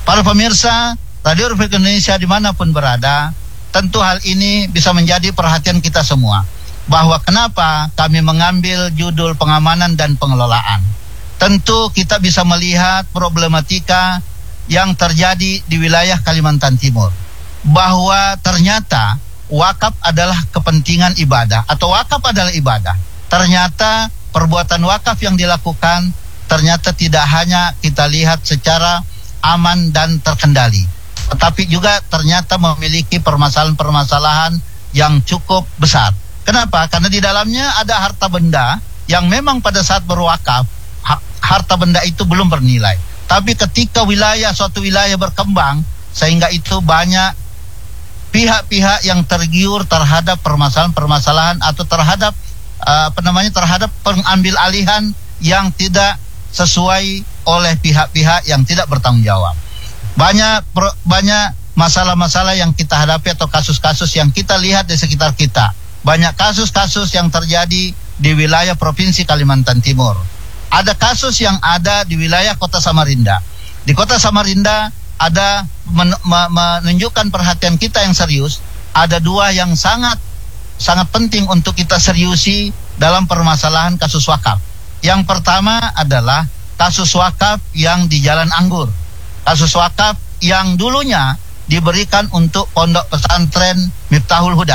Para pemirsa Radio Republik Indonesia dimanapun berada, tentu hal ini bisa menjadi perhatian kita semua, bahwa kenapa kami mengambil judul pengamanan dan pengelolaan. Tentu kita bisa melihat problematika yang terjadi di wilayah Kalimantan Timur, bahwa ternyata wakaf adalah kepentingan ibadah atau wakaf adalah ibadah. Ternyata perbuatan wakaf yang dilakukan ternyata tidak hanya kita lihat secara aman dan terkendali, tetapi juga ternyata memiliki permasalahan-permasalahan yang cukup besar. Kenapa? Karena di dalamnya ada harta benda yang memang pada saat berwakaf harta benda itu belum bernilai. Tapi ketika suatu wilayah berkembang, sehingga itu banyak pihak-pihak yang tergiur terhadap permasalahan-permasalahan atau terhadap terhadap pengambil alihan yang tidak sesuai oleh pihak-pihak yang tidak bertanggung jawab. Banyak masalah-masalah yang kita hadapi atau kasus-kasus yang kita lihat di sekitar kita. Banyak kasus-kasus yang terjadi di wilayah Provinsi Kalimantan Timur. Ada kasus yang ada di wilayah Kota Samarinda. Di Kota Samarinda ada menunjukkan perhatian kita yang serius. Ada dua yang sangat penting untuk kita seriusi dalam permasalahan kasus wakaf. Yang pertama adalah kasus wakaf yang di Jalan Anggur. Kasus wakaf yang dulunya diberikan untuk pondok pesantren Miftahul Huda.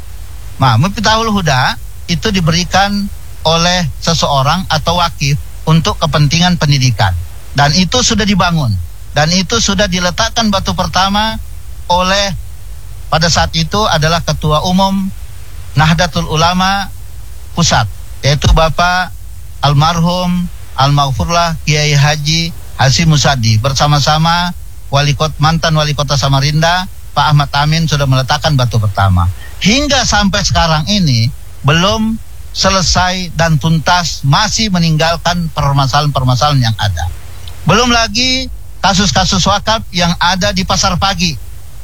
Nah, Miftahul Huda itu diberikan oleh seseorang atau wakif untuk kepentingan pendidikan, dan itu sudah dibangun, dan itu sudah diletakkan batu pertama oleh pada saat itu adalah Ketua Umum Nahdlatul Ulama Pusat, yaitu Bapak almarhum almaghfurlah Kiai Haji Hasyim Musadi bersama-sama mantan wali kota Samarinda Pak Ahmad Amin sudah meletakkan batu pertama. Hingga sampai sekarang ini belum selesai dan tuntas, masih meninggalkan permasalahan-permasalahan yang ada. Belum lagi kasus-kasus wakaf yang ada di Pasar Pagi,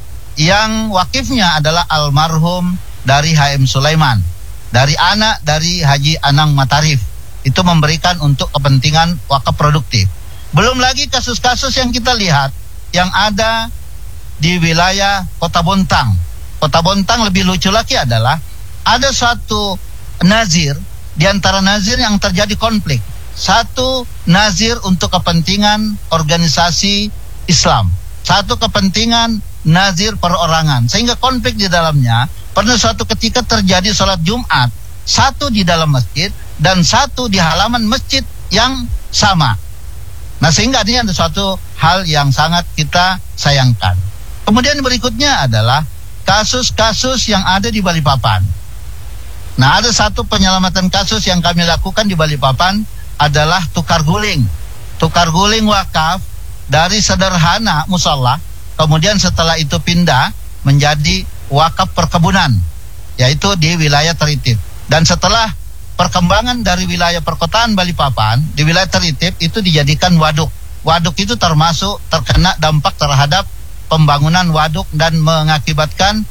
yang wakifnya adalah almarhum dari HM Sulaiman, dari anak dari Haji Anang Matarif, itu memberikan untuk kepentingan wakaf produktif. Belum lagi kasus-kasus yang kita lihat yang ada di wilayah Kota Bontang. Kota Bontang lebih lucu lagi adalah ada suatu nazir, di antara nazir yang terjadi konflik. Satu nazir untuk kepentingan organisasi Islam, satu kepentingan nazir perorangan, sehingga konflik di dalamnya. Pernah suatu ketika terjadi sholat Jumat, satu di dalam masjid dan satu di halaman masjid yang sama. Nah, sehingga ini ada suatu hal yang sangat kita sayangkan. Kemudian berikutnya adalah kasus-kasus yang ada di Balikpapan. Nah, ada satu penyelamatan kasus yang kami lakukan di Balikpapan adalah tukar guling. Tukar guling wakaf dari sederhana musola, kemudian setelah itu pindah menjadi wakaf perkebunan, yaitu di wilayah Teritip. Dan setelah perkembangan dari wilayah perkotaan Balikpapan, di wilayah Teritip itu dijadikan waduk. Waduk itu termasuk terkena dampak terhadap pembangunan waduk dan mengakibatkan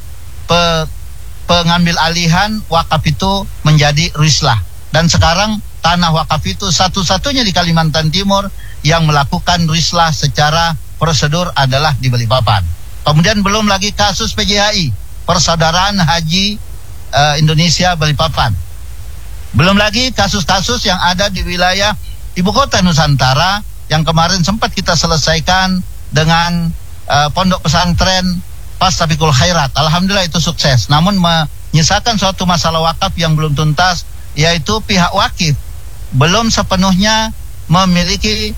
pengambil alihan wakaf itu menjadi rislah. Dan sekarang tanah wakaf itu satu-satunya di Kalimantan Timur yang melakukan rislah secara prosedur adalah di Balikpapan. Kemudian belum lagi kasus PJHI, Persaudaraan Haji Indonesia Balikpapan. Belum lagi kasus-kasus yang ada di wilayah Ibu Kota Nusantara yang kemarin sempat kita selesaikan dengan pondok pesantren Fastabiqul Khairat. Alhamdulillah itu sukses. Namun menyisakan suatu masalah wakaf yang belum tuntas, yaitu pihak wakif belum sepenuhnya memiliki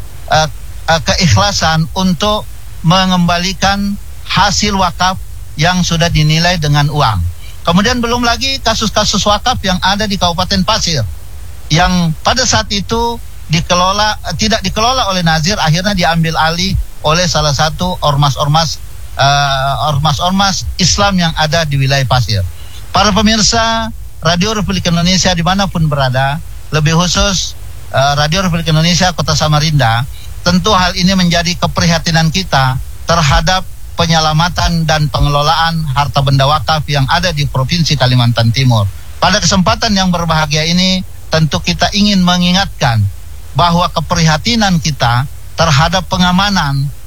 keikhlasan untuk mengembalikan hasil wakaf yang sudah dinilai dengan uang. Kemudian belum lagi kasus-kasus wakaf yang ada di Kabupaten Pasir, yang pada saat itu tidak dikelola oleh nazir, akhirnya diambil alih oleh salah satu ormas-ormas Islam yang ada di wilayah Pasir. Para pemirsa Radio Republik Indonesia dimanapun berada, lebih khusus Radio Republik Indonesia Kota Samarinda, tentu hal ini menjadi keprihatinan kita terhadap penyelamatan dan pengelolaan harta benda wakaf yang ada di Provinsi Kalimantan Timur. Pada kesempatan yang berbahagia ini, tentu kita ingin mengingatkan bahwa keprihatinan kita terhadap pengamanan